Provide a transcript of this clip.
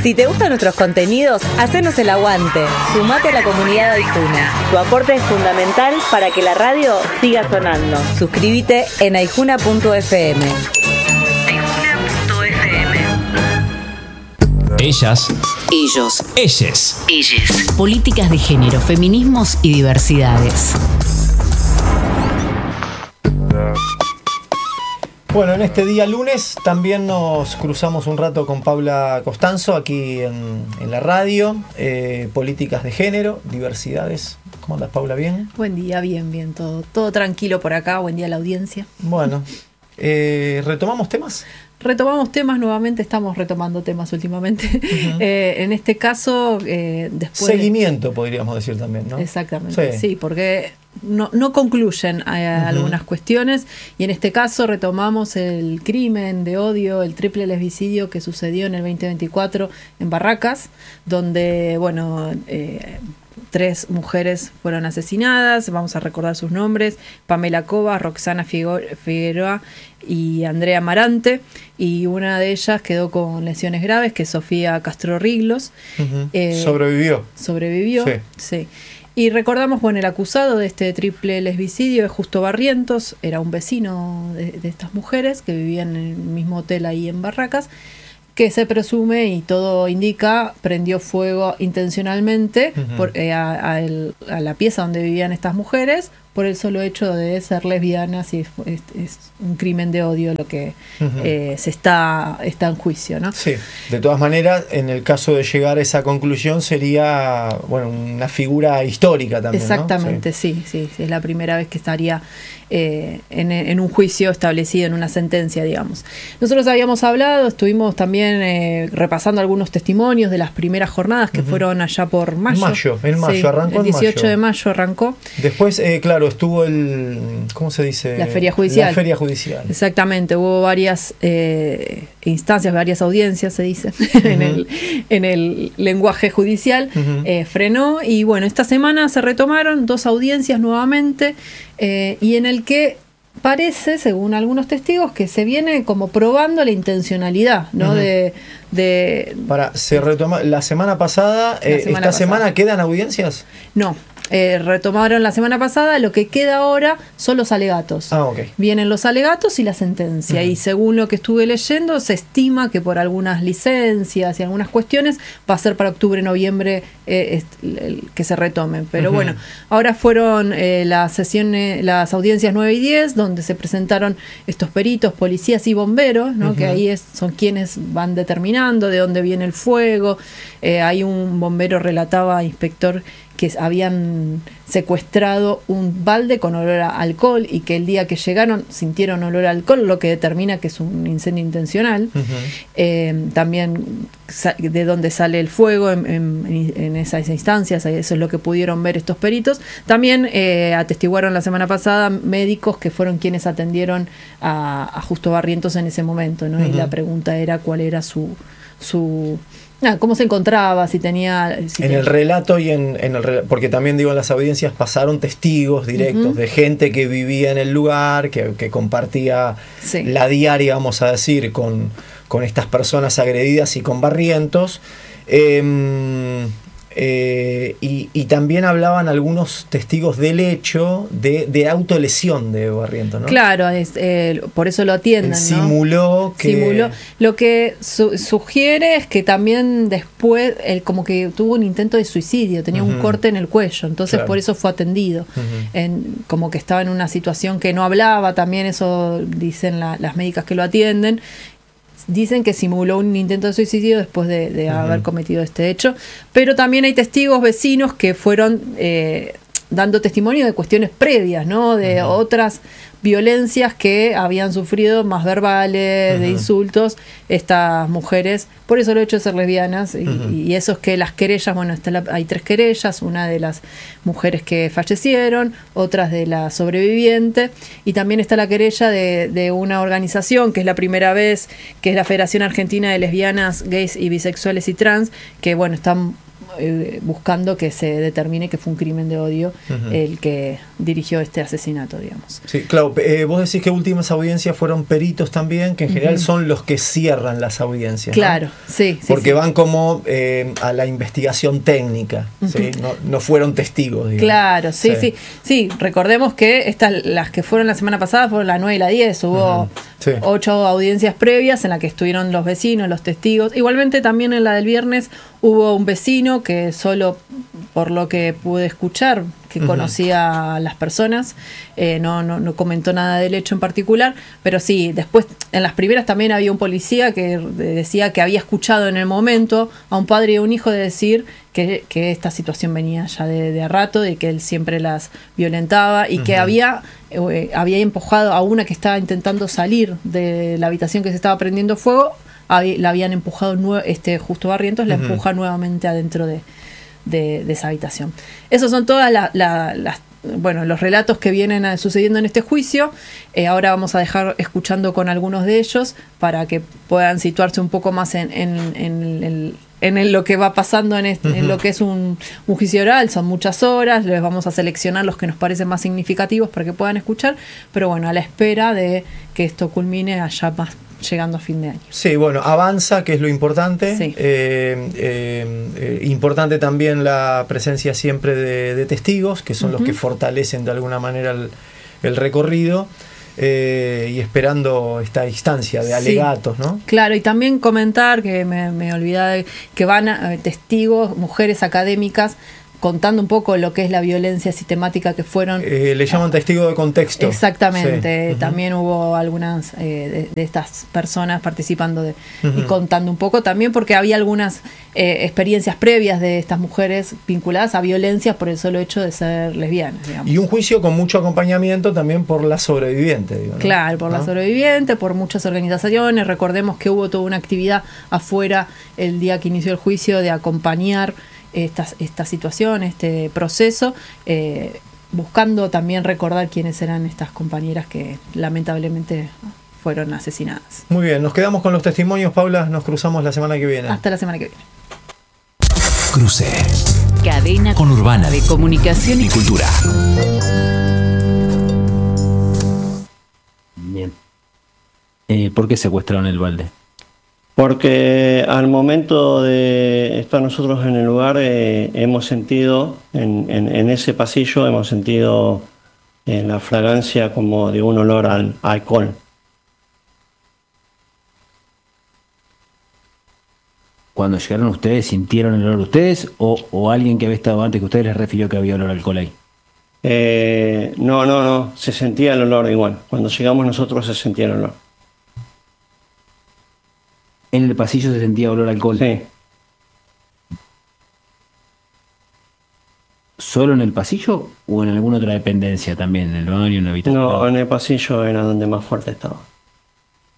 Si te gustan nuestros contenidos, hacenos el aguante. Sumate a la comunidad de Aijuna. Tu aporte es fundamental para que la radio siga sonando. Suscríbete en aijuna.fm. Ellas, ellos, ellas. políticas de género, feminismos y diversidades. Bueno, en este día lunes también nos cruzamos un rato con Paula Costanzo aquí en la radio. Políticas de género, diversidades. ¿Cómo andas, Paula? ¿Bien? Buen día, bien, todo tranquilo por acá. Buen día a la audiencia. Bueno, ¿retomamos temas? Retomamos temas nuevamente, estamos retomando temas últimamente. Uh-huh. En este caso, después... Seguimiento, podríamos decir también, ¿no? Exactamente, sí, porque no concluyen algunas cuestiones, y en este caso retomamos el crimen de odio, el triple lesbicidio que sucedió en el 2024 en Barracas, donde, bueno... 3 mujeres fueron asesinadas, vamos a recordar sus nombres: Pamela Cova, Roxana Figueroa y Andrea Amarante, y una de ellas quedó con lesiones graves, que es Sofía Castro Riglos. Sobrevivió. Sí. Y recordamos, bueno, el acusado de este triple lesbicidio es Justo Barrientos, era un vecino de estas mujeres que vivían en el mismo hotel ahí en Barracas, que se presume, y todo indica, prendió fuego intencionalmente a la pieza donde vivían estas mujeres por el solo hecho de ser lesbianas, y es un crimen de odio lo que se está en juicio, ¿no? Sí, de todas maneras, en el caso de llegar a esa conclusión sería, bueno, una figura histórica también. Exactamente, ¿no? Sí, es la primera vez que estaría en un juicio establecido, en una sentencia, digamos. Nosotros habíamos hablado, estuvimos también repasando algunos testimonios de las primeras jornadas que fueron allá por mayo. En mayo, arrancó el 18 de mayo arrancó. Después, claro, estuvo ¿cómo se dice? La feria judicial. Exactamente, hubo varias instancias, varias audiencias, se dice, en el lenguaje judicial. Frenó, y bueno, esta semana se retomaron 2 audiencias nuevamente, y en el que parece, según algunos testigos, que se viene como probando la intencionalidad, ¿no? Se retoma la semana pasada. ¿Esta semana quedan audiencias? No. Retomaron la semana pasada, lo que queda ahora son los alegatos. Okay. Vienen los alegatos y la sentencia, y según lo que estuve leyendo, se estima que por algunas licencias y algunas cuestiones va a ser para octubre, noviembre que se retomen. Pero bueno, ahora fueron las audiencias 9 y 10, donde se presentaron estos peritos, policías y bomberos, ¿no? Que ahí son quienes van determinando de dónde viene el fuego. Hay un bombero, relataba, inspector, que habían secuestrado un balde con olor a alcohol, y que el día que llegaron sintieron olor a alcohol, lo que determina que es un incendio intencional. También de dónde sale el fuego en esas instancias, eso es lo que pudieron ver estos peritos. También atestiguaron la semana pasada médicos que fueron quienes atendieron a Justo Barrientos en ese momento, ¿no? Y la pregunta era cuál era su cómo se encontraba, si tenía... el relato y porque también, digo, en las audiencias pasaron testigos directos de gente que vivía en el lugar, que compartía la diaria, vamos a decir, con estas personas agredidas y con Barrientos. Y también hablaban algunos testigos del hecho de autolesión de Barrientos, ¿no? Claro, por eso lo atienden, ¿no? Simuló. Lo que sugiere es que también después como que tuvo un intento de suicidio, tenía un corte en el cuello, entonces por eso fue atendido. Como que estaba en una situación que no hablaba, también eso dicen las médicas que lo atienden. Dicen que simuló un intento de suicidio después de haber cometido este hecho, pero también hay testigos vecinos que fueron dando testimonio de cuestiones previas, ¿no? De otras violencias que habían sufrido, más verbales, de insultos, estas mujeres, por eso lo hecho de ser lesbianas, y eso es que las querellas, bueno, hay 3 querellas, una de las mujeres que fallecieron, otras de la sobreviviente, y también está la querella de una organización que es la primera vez, que es la Federación Argentina de Lesbianas, Gays y Bisexuales y Trans, que bueno, están buscando que se determine que fue un crimen de odio el que dirigió este asesinato, digamos. Sí, claro, vos decís que últimas audiencias fueron peritos también, que en general son los que cierran las audiencias. Claro, ¿no? sí. Porque van como a la investigación técnica, ¿sí? No fueron testigos, digamos. Claro, sí. Recordemos que las que fueron la semana pasada fueron la 9 y la 10. Hubo 8 audiencias previas en las que estuvieron los vecinos, los testigos. Igualmente también en la del viernes hubo un vecino que solo por lo que pude escuchar, que conocía a las personas, no comentó nada del hecho en particular, pero sí, después en las primeras también había un policía que decía que había escuchado en el momento a un padre y a un hijo de decir que esta situación venía ya de rato, de que él siempre las violentaba y que había empujado a una que estaba intentando salir de la habitación que se estaba prendiendo fuego, la habían empujado, justo Barrientos la empuja nuevamente adentro de esa habitación. Esos son todas los relatos que vienen sucediendo en este juicio. Ahora vamos a dejar escuchando con algunos de ellos para que puedan situarse un poco más en lo que va pasando en lo que es un juicio oral. Son muchas horas, les vamos a seleccionar los que nos parecen más significativos para que puedan escuchar, pero bueno, a la espera de que esto culmine allá más llegando a fin de año. Sí, bueno, avanza, que es lo importante. Sí. Importante también la presencia siempre de testigos, que son los que fortalecen de alguna manera el recorrido. Y esperando esta instancia de alegatos, ¿no? Claro, y también comentar que me olvidaba que van testigos, mujeres académicas, contando un poco lo que es la violencia sistemática que fueron... le llaman testigo de contexto. Exactamente, Sí. También hubo algunas de estas personas participando y contando un poco también, porque había algunas experiencias previas de estas mujeres vinculadas a violencia por el solo hecho de ser lesbianas, digamos. Y un juicio con mucho acompañamiento también por la sobreviviente, digo, ¿no? Claro, por la sobreviviente, por muchas organizaciones. Recordemos que hubo toda una actividad afuera el día que inició el juicio de acompañar esta situación, este proceso, buscando también recordar quiénes eran estas compañeras que lamentablemente fueron asesinadas. Muy bien, nos quedamos con los testimonios, Paula, nos cruzamos la semana que viene. Hasta la semana que viene. Cruce. Cadena Conurbana de comunicación y cultura. Bien. ¿Por qué secuestraron el balde? Porque al momento de estar nosotros en el lugar hemos sentido, en ese pasillo, hemos sentido la fragancia como de un olor al alcohol. Cuando llegaron ustedes, ¿sintieron el olor ustedes o alguien que había estado antes que ustedes les refirió que había olor a alcohol ahí? No, se sentía el olor igual. Cuando llegamos nosotros se sentía el olor. ¿En el pasillo se sentía olor a alcohol? Sí. ¿Solo en el pasillo o en alguna otra dependencia también? ¿En el baño, en la habitación? No, en el pasillo era donde más fuerte estaba.